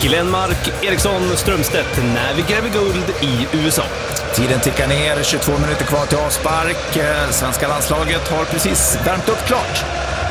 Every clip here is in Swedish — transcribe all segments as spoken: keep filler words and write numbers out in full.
Glenmark Eriksson Strömstedt när vi gräver guld i U S A. Tiden tickar ner, tjugotvå minuter kvar till avspark. Svenska landslaget har precis värmt upp klart.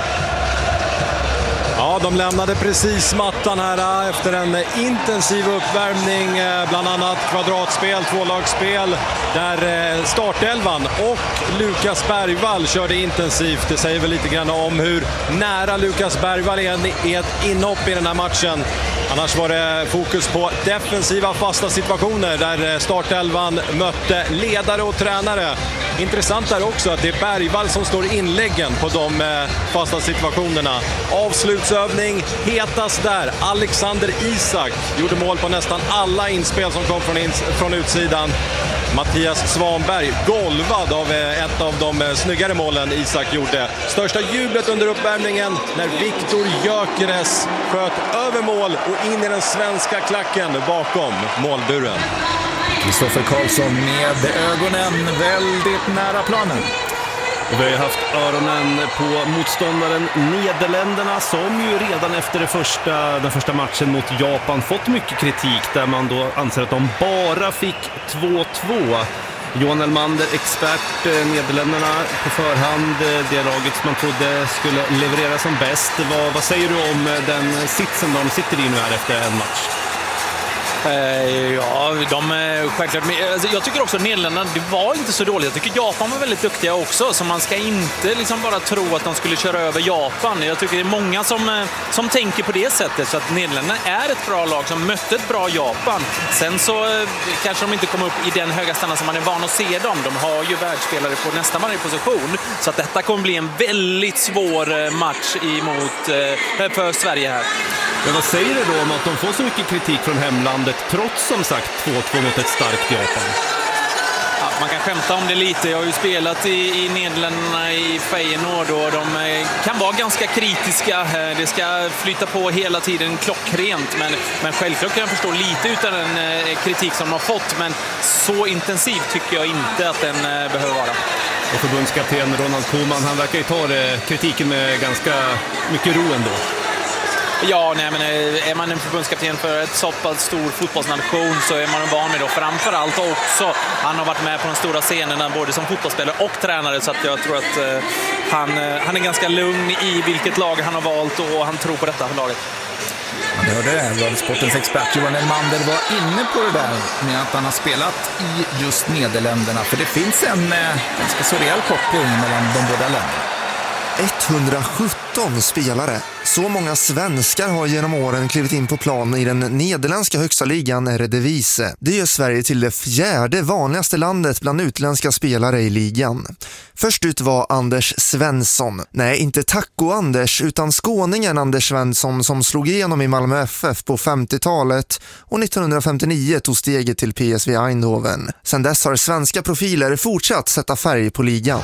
Ja, de lämnade precis mattan här efter en intensiv uppvärmning, bland annat kvadratspel, tvålagsspel, där startelvan och Lukas Bergvall körde intensivt. Det säger väl lite grann om hur nära Lukas Bergvall är ett inhopp i den här matchen. Annars var det fokus på defensiva fasta situationer där startelvan mötte ledare och tränare. Intressant är också att det är Bergvall som står inläggen på de fasta situationerna. Avslutsövning, hetast där. Alexander Isak gjorde mål på nästan alla inspel som kom från, ins- från utsidan. Mattias Svanberg golvad av ett av de snyggare målen Isak gjorde. Största jublet under uppvärmningen när Viktor Gyökeres sköt över mål och in i den svenska klacken bakom målburen. Kristoffer Karlsson med ögonen väldigt nära planen. Och vi har haft öronen på motståndaren Nederländerna som ju redan efter det första, den första matchen mot Japan fått mycket kritik där man då anser att de bara fick två två. Johan Elmander, expert, Nederländerna på förhand, det laget som man trodde skulle leverera som bäst. Vad, vad säger du om den sitsen de sitter i nu här efter en match? Ja, de är självklart. Jag tycker också att Nederländerna, det var inte så dåligt. Jag tycker Japan var väldigt duktiga också, så man ska inte liksom bara tro att de skulle köra över Japan. Jag tycker det är många som, som tänker på det sättet, så att Nederländerna är ett bra lag som mötte ett bra Japan. Sen så kanske de inte kommer upp i den höga standard som man är van att se dem. De har ju världsspelare på nästan varje position, så att detta kommer bli en väldigt svår match emot, för Sverige här. Men vad säger du då om att de får så mycket kritik från hemlandet trots som sagt två två mot ett starkt Japan? Ja, man kan skämta om det lite. Jag har ju spelat i, i Nederländerna i Feyenoord och de kan vara ganska kritiska. Det ska flytta på hela tiden klockrent, men, men självklart kan jag förstå lite utan den kritik som de har fått, men så intensivt tycker jag inte att den behöver vara. Och förbundskapten Ronald Koeman, han verkar ju ta kritiken med ganska mycket ro ändå. Ja, nej, men är man en förbundskapten för ett så pass stor fotbollsnation så är man van med det. Och framförallt också, han har varit med på de stora scenerna både som fotbollsspelare och tränare, så att jag tror att eh, han, han är ganska lugn i vilket lag han har valt och han tror på detta laget. Man hörde det, sportens expert Johan Elmander var inne på det där med att han har spelat i just Nederländerna, för det finns en eh, ganska så rejäl koppling mellan de båda länderna. etthundrasjutton spelare. Så många svenskar har genom åren klivit in på plan i den nederländska högsta ligan Eredivisie. Det gör Sverige till det fjärde vanligaste landet bland utländska spelare i ligan. Först ut var Anders Svensson. Nej, inte Taco-Anders utan skåningen Anders Svensson som slog igenom i Malmö F F på femtiotalet och nittonhundrafemtionio tog steget till P S V Eindhoven. Sedan dess har svenska profiler fortsatt sätta färg på ligan.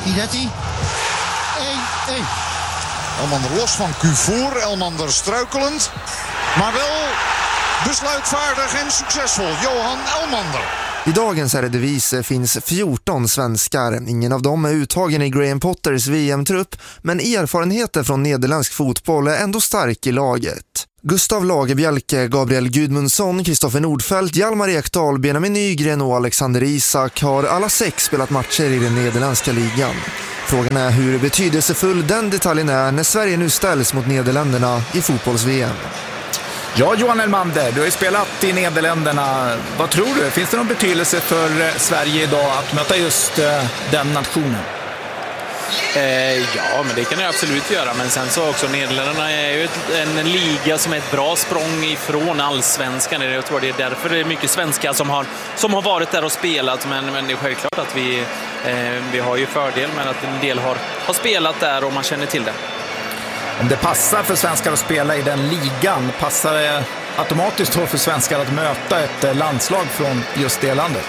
Elmander los van Cuvour, Elmander struikelend, maar wel besluitvaardig en succesvol. Johan Elmander. I dagens Eredivisie finns fjorton svenskar. Ingen av dem är uttagen i Graham Potters V M-trupp, men erfarenheter från nederländsk fotboll är ändå stark i laget. Gustav Lagerbjälke, Gabriel Gudmundsson, Kristoffer Nordfeldt, Hjalmar Ekdal, Benjamin Nygren och Alexander Isak har alla sex spelat matcher i den nederländska ligan. Frågan är hur betydelsefull den detaljen är när Sverige nu ställs mot Nederländerna i fotbolls-V M. Ja, Johan Elmander, du har ju spelat i Nederländerna. Vad tror du? Finns det någon betydelse för Sverige idag att möta just den nationen? Eh, ja, men det kan det absolut göra. Men sen så också, Nederländerna är ju ett, en liga som är ett bra språng ifrån allsvenskan. Jag tror det är därför det är mycket svenskar som har, som har varit där och spelat. Men, men det är självklart att vi, eh, vi har ju fördel med att en del har, har spelat där och man känner till det. Om det passar för svenskar att spela i den ligan, passar det automatiskt för svenskar att möta ett landslag från just det landet?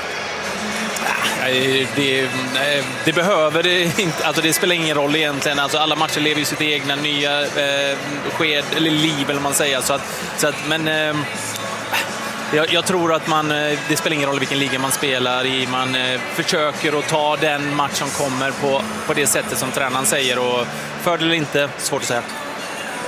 Det, det behöver det inte, alltså det spelar ingen roll egentligen. Alltså alla matcher lever ju sitt egna nya eh, sked, eller liv eller man säger. Så att, så att, men eh, jag, jag tror att man, det spelar ingen roll vilken liga man spelar i. Man eh, försöker att ta den match som kommer på, på det sättet som tränaren säger. Och fördel eller inte, svårt att säga.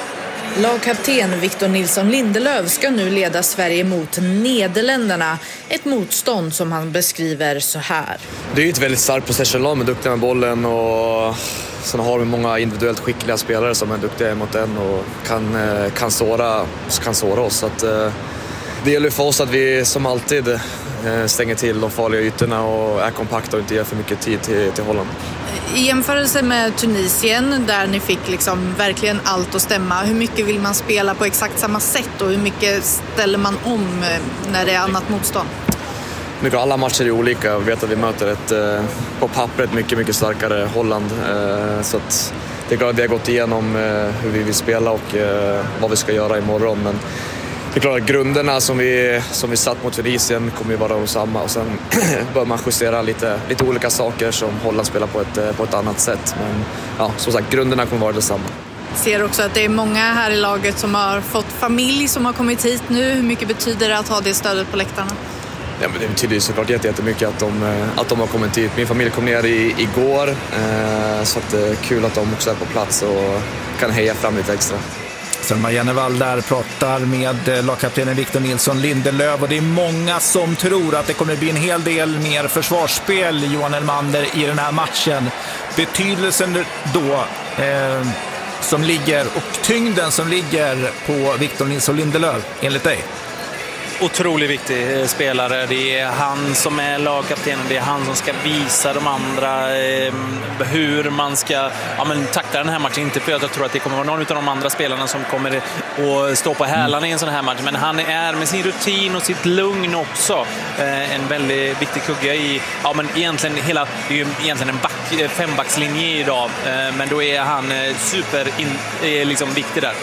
Lagkapten Victor Nilsson Lindelöf ska nu leda Sverige mot Nederländerna. Ett motstånd som han beskriver så här. Det är ett väldigt starkt possession-lag med duktiga med bollen och sen har vi många individuellt skickliga spelare som är duktiga mot en och kan, kan, såra, kan såra oss. Så att, det gäller för oss att vi som alltid stänger till de farliga ytorna och är kompakta och inte ger för mycket tid till, till Holland. I jämförelse med Tunisien där ni fick liksom verkligen allt att stämma, hur mycket vill man spela på exakt samma sätt och hur mycket ställer man om när det är annat motstånd? Alla matcher är olika. Vi vet att vi möter ett på pappret mycket, mycket starkare Holland. Så att det är klart att vi har gått igenom hur vi vill spela och vad vi ska göra imorgon. Men det är klart att grunderna som vi, som vi satt mot Tunisien kommer ju vara de samma. Och sen bör man justera lite, lite olika saker som Holland spelar på ett, på ett annat sätt. Men ja, som sagt, grunderna kommer vara detsamma. Jag ser också att det är många här i laget som har fått familj som har kommit hit nu. Hur mycket betyder det att ha det stödet på läktarna? Ja, men det betyder ju såklart jättemycket att de, att de har kommit hit. Min familj kom ner i, igår, eh, så att det är kul att de också är på plats och kan heja fram lite extra. Selma Jennevall där pratar med lagkaptenen Victor Nilsson Lindelöf och det är många som tror att det kommer bli en hel del mer försvarsspel, Johan Elmander, i den här matchen. Betydelsen då eh, som ligger och tyngden som ligger på Victor Nilsson Lindelöf enligt dig? Otroligt viktig spelare. Det är han som är lagkapten och det är han som ska visa de andra eh, hur man ska ja, men, tackla den här matchen. Inte för att jag tror att det kommer vara någon av de andra spelarna som kommer att stå på hälarna i en sån här match. Men han är med sin rutin och sitt lugn också eh, en väldigt viktig kugge i ja, men egentligen hela, det är ju egentligen en back, fembackslinje idag. Eh, men då är han eh, super in, eh, liksom viktig där.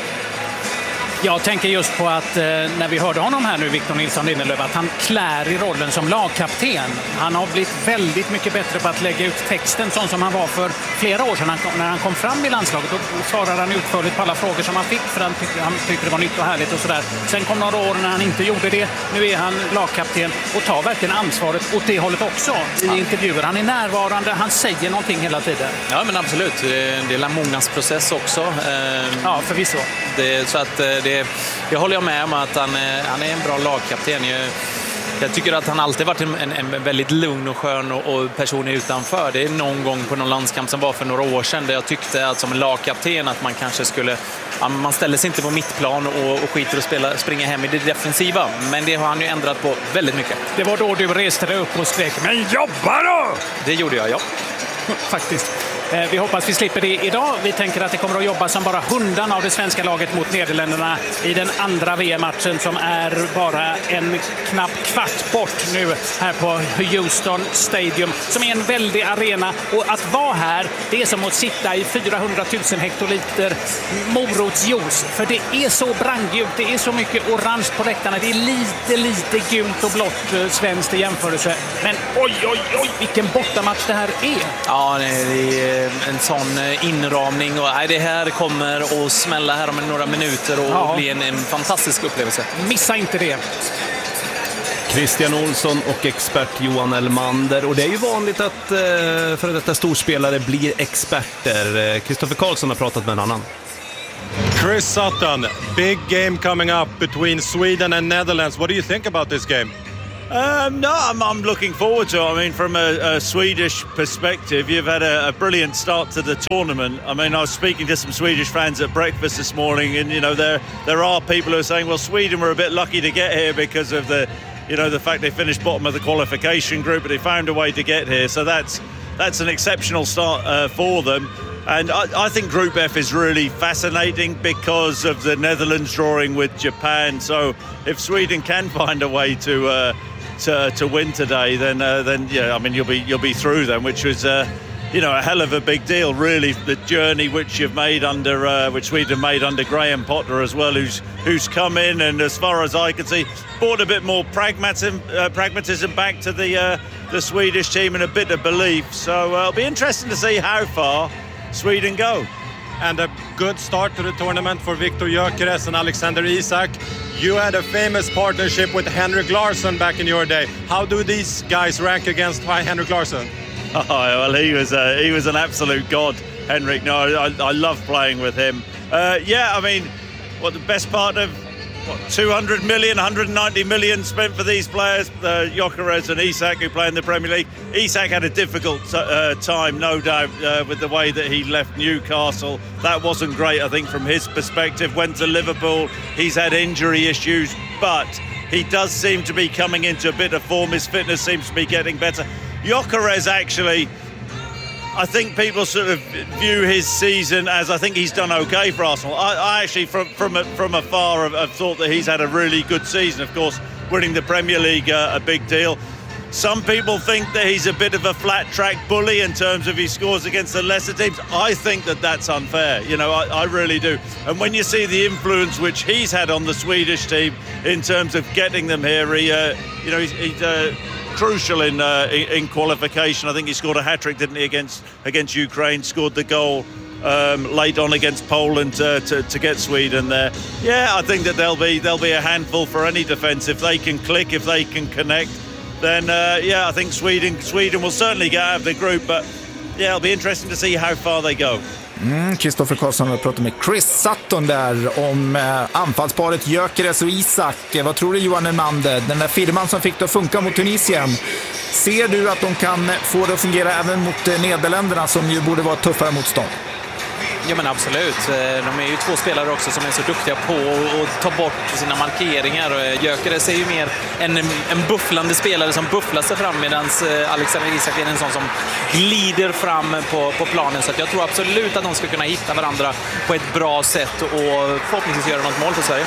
Jag tänker just på att eh, när vi hörde honom här nu, Victor Nilsson Lindelöf, att han klär i rollen som lagkapten. Han har blivit väldigt mycket bättre på att lägga ut texten, sån som han var för flera år sedan han kom, när han kom fram i landslaget. Då svarade han utförligt på alla frågor som han fick, för han tyckte, han tyckte det var nytt och härligt och sådär. Sen kom några år när han inte gjorde det. Nu är han lagkapten och tar verkligen ansvaret åt det hållet också i ja. intervjuer. Han är närvarande, han säger någonting hela tiden. Ja, men absolut. Det är Lamonas process också. Ja, förvisso. Det, så att det Det, det håller jag med om att han, han är en bra lagkapten. Jag, jag tycker att han alltid varit en, en, en väldigt lugn och skön och, och person utanför. Det är någon gång på någon landskamp som var för några år sedan där jag tyckte att som lagkapten att man kanske skulle ja, man ställer sig inte på mittplan och, och skiter och spela, springa hem i det defensiva. Men det har han ju ändrat på väldigt mycket. Det var då du reste dig upp och skrek, men jobba då! Det gjorde jag, ja. Faktiskt. Vi hoppas vi slipper det idag. Vi tänker att det kommer att jobba som bara hundan av det svenska laget mot Nederländerna i den andra V M-matchen som är bara en knapp kvart bort nu här på Houston Stadium som är en väldig arena. Och att vara här, det är som att sitta i fyrahundratusen hektoliter morotsjuice. För det är så brandgult, det är så mycket orange på läktarna. Det är lite, lite gult och blått svenskt i jämförelse. Men oj, oj, oj, vilken bortamatch det här är. Ja, det är en sån inramning och nej, det här kommer att smälla här om några minuter och ja. bli en, en fantastisk upplevelse. Missa inte det. Christian Olsson och expert Johan Elmander. Och det är ju vanligt att eh, för detta storspelare blir experter. Kristoffer Karlsson har pratat med en annan. Chris Sutton, big game coming up between Sweden and Netherlands. What do you think about this game? Um, no, I'm, I'm looking forward to it. I mean, from a, a Swedish perspective, you've had a, a brilliant start to the tournament. I mean, I was speaking to some Swedish fans at breakfast this morning, and you know, there there are people who are saying, well, Sweden were a bit lucky to get here because of the, you know, the fact they finished bottom of the qualification group, but they found a way to get here. So that's that's an exceptional start uh, for them. And I, I think Group F is really fascinating because of the Netherlands drawing with Japan. So if Sweden can find a way to uh, to, to win today, then uh, then yeah, I mean you'll be you'll be through them, which was uh, you know a hell of a big deal, really. The journey which you've made under uh, which Sweden made under Graham Potter as well, who's who's come in and as far as I can see, brought a bit more pragmatism uh, pragmatism back to the uh, the Swedish team and a bit of belief. So uh, it'll be interesting to see how far Sweden go. And a good start to the tournament for Victor Gyökeres and Alexander Isak. You had a famous partnership with Henrik Larsson back in your day. How do these guys rank against Henrik Larsson? Oh, well, he was a, he was an absolute god, Henrik. No, I, I love playing with him. Uh, yeah, I mean, what the best part of what, two hundred million, one hundred ninety million spent for these players, uh, Gyökeres and Isak, who play in the Premier League. Isak had a difficult uh, time, no doubt, uh, with the way that he left Newcastle. That wasn't great, I think, from his perspective. Went to Liverpool, he's had injury issues, but he does seem to be coming into a bit of form. His fitness seems to be getting better. Gyökeres, actually, I think people sort of view his season as I think he's done okay for Arsenal. I, I actually, from from from afar, have, have thought that he's had a really good season. Of course, winning the Premier League, uh, a big deal. Some people think that he's a bit of a flat-track bully in terms of his scores against the lesser teams. I think that that's unfair. You know, I, I really do. And when you see the influence which he's had on the Swedish team in terms of getting them here, he, uh, you know, he's... he's uh, crucial in, uh, in qualification. I think he scored a hat-trick, didn't he, against against Ukraine, scored the goal um, late on against Poland uh, to, to get Sweden there. Yeah, I think that they'll be they'll be a handful for any defence. If they can click, if they can connect, then uh, yeah, I think Sweden Sweden will certainly get out of the group, but yeah, it'll be interesting to see how far they go. Kristoffer mm, Karlsson har pratat med Chris Sutton där om eh, anfallsparet Gyökeres och Isak. Vad tror du, Johan Elmander? Den där firman som fick det att funka mot Tunisien. Ser du att de kan få det att fungera även mot eh, Nederländerna som ju borde vara ett tuffare motstånd? Ja, men absolut. De är ju två spelare också som är så duktiga på att ta bort sina markeringar. Gyökeres är ju mer en, en bufflande spelare som bufflar sig fram, medan Alexander Isak är en sån som glider fram på, på planen. Så att jag tror absolut att de ska kunna hitta varandra på ett bra sätt och förhoppningsvis göra något mål för Sverige.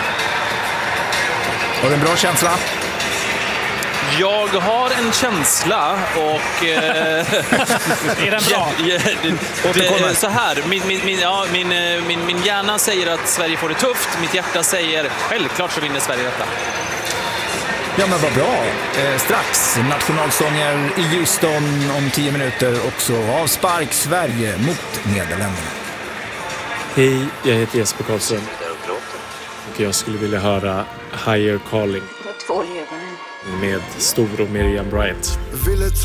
Har du en bra känsla? Jag har en känsla och... Eh, är den bra? Ja, ja, så här, min, min, min, ja, min, min, min hjärna säger att Sverige får det tufft. Mitt hjärta säger självklart så vinner Sverige detta. Ja, men vad bra. Eh, strax nationalsånger i Houston om tio minuter också. Avspark Sverige mot Nederländerna. Hej, jag heter Jesper Karlsson. Och jag skulle vilja höra Higher Calling med Stor och Miriam Bryant.